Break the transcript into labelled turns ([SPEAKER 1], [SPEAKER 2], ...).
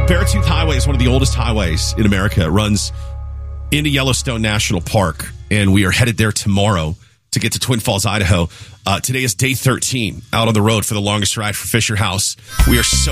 [SPEAKER 1] Beartooth Highway is one of the oldest highways in America. It runs into Yellowstone National Park, and we are headed there tomorrow to get to Twin Falls, Idaho. Today is day 13 out on the road for the longest ride for Fisher House. We are so